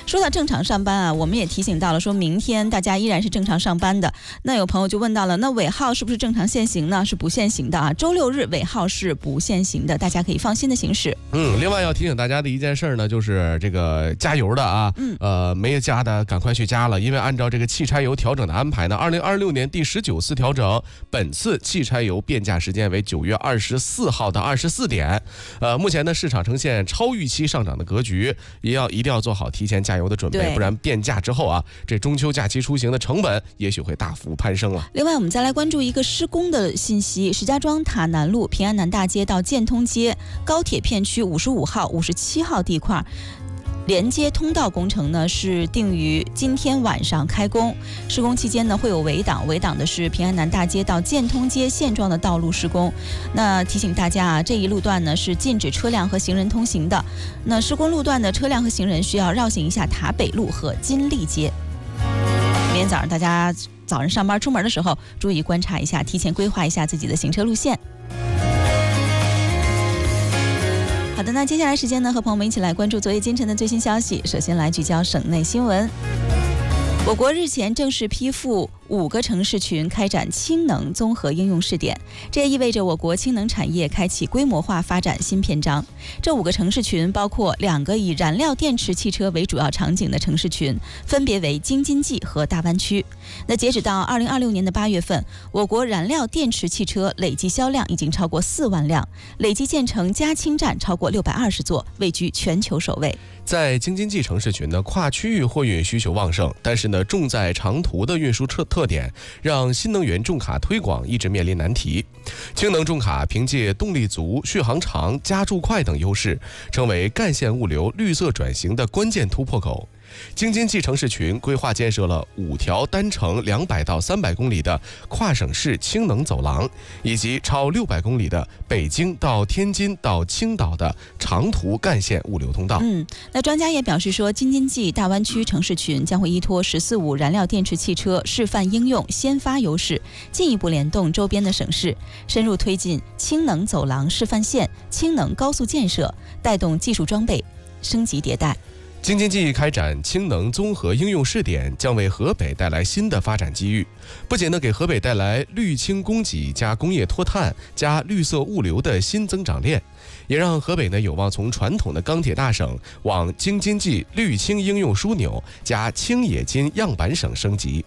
说到正常上班啊，我们也提醒到了，说明天大家依然是正常上班的。那有朋友就问到了，那尾号是不是正常限行呢？是不限行的啊，周六日尾号是不限行的，大家可以放心的行驶。 另外要提醒大家的一件事呢，就是这个加油的啊，没加的赶快去加了，因为按照这个汽柴油调整的安排呢，2026年第19次调整，本次汽柴油变价时间为9月24号的24点。目前呢市场呈现超预期上涨的格局，一定要做好提前加油的准备，不然变价之后啊，这中秋假期出行的成本也许会大幅攀升了。 另外我们再来关注一个施工的信息，石家庄塔南路平安南大街到建通街高铁片区55号、57号地块连接通道工程呢是定于今天晚上开工，施工期间呢会有围挡的是平安南大街到建通街现状的道路施工。那提醒大家啊，这一路段呢是禁止车辆和行人通行的。那施工路段的车辆和行人需要绕行一下塔北路和金利街。明天早上大家早上上班出门的时候，注意观察一下，提前规划一下自己的行车路线。好的，那接下来时间呢，和朋友们一起来关注昨夜今晨的最新消息。首先来聚焦省内新闻。我国日前正式批复5个城市群开展氢能综合应用试点，这也意味着我国氢能产业开启规模化发展新篇章。这5个城市群包括2个以燃料电池汽车为主要场景的城市群，分别为京津冀和大湾区。那截止到2026年的8月份，我国燃料电池汽车累计销量已经超过4万辆，累计建成加氢站超过620座，位居全球首位。 在京津冀城市群呢，跨区域货运需求旺盛，但是呢，重在长途的运输特点，让新能源重卡推广一直面临难题。氢能重卡凭借动力足、续航长、加注快等优势，成为干线物流绿色转型的关键突破口。京津冀城市群规划建设了5条单程200到300公里的跨省市氢能走廊，以及超600公里的北京到天津到青岛的长途干线物流通道。 那专家也表示说，京津冀大湾区城市群将会依托“14-5”燃料电池汽车示范应用先发优势，进一步联动周边的省市，深入推进氢能走廊示范线、氢能高速建设，带动技术装备升级迭代。 京津冀开展氢能综合应用试点，将为河北带来新的发展机遇。不仅呢给河北带来绿氢供给加工业脱碳加绿色物流的新增长链，也让河北呢有望从传统的钢铁大省往京津冀绿氢应用枢纽加轻冶金样板省升级。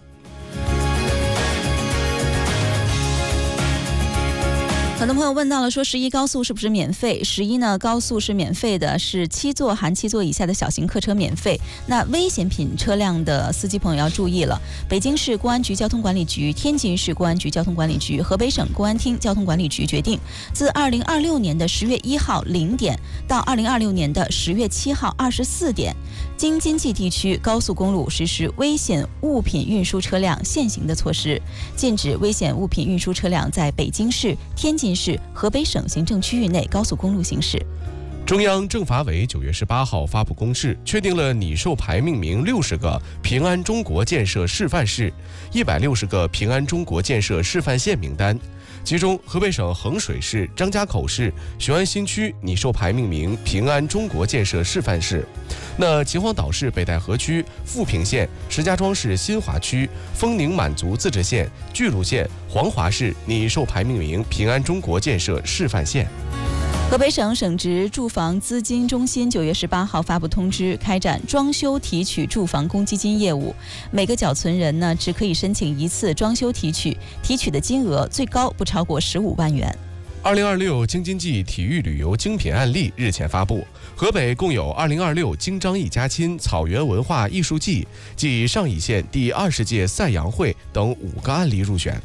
很多朋友问到了，说11高速是不是免费？11呢，高速是免费的，是7座含7座以下的小型客车免费。那危险品车辆的司机朋友要注意了，北京市公安局交通管理局、天津市公安局交通管理局、河北省公安厅交通管理局决定，自2026年的10月1号0点到2026年的10月7号24点，京津冀地区高速公路实施危险物品运输车辆限行的措施，禁止危险物品运输车辆在北京市、天津市、河北省行政区域内高速公路行驶。 中央政法委9月18号发布公示，确定了拟授牌命名60个平安中国建设示范市、160个平安中国建设示范县名单。其中，河北省衡水市、张家口市、雄安新区拟授牌命名平安中国建设示范市。那秦皇岛市北戴河区、富平县、石家庄市新华区、丰宁满族自治县、巨鹿县、黄骅市拟授牌命名平安中国建设示范县。 河北省省直住房资金中心9月18号发布通知，开展装修提取住房公积金业务。每个缴存人呢，只可以申请1次装修提取，提取的金额最高不超过15万元。 2026京津冀体育旅游精品案例日前发布，河北共有2026京张一家亲草原文化艺术季暨上乙县第20届赛洋会等5个案例入选。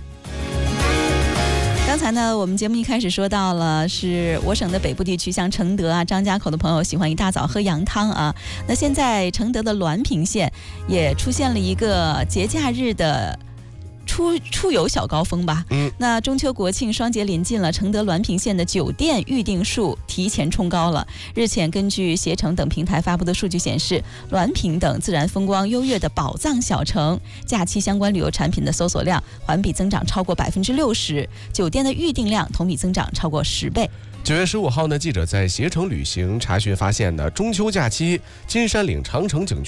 刚才呢，我们节目一开始说到了，是我省的北部地区，像承德啊、张家口的朋友喜欢一大早喝羊汤啊。那现在承德的滦平县也出现了一个节假日的出游小高峰吧。那中秋国庆双节临近了，承德滦平县的酒店预订数提前冲高了。日前根据携程等平台发布的数据显示，滦平等自然风光优越的宝藏小城，假期相关旅游产品的搜索量环比增长超过60%，酒店的预订量同比增长超过10倍。 9月15号呢，记者在携程旅行查询发现呢，中秋假期金山岭长城景区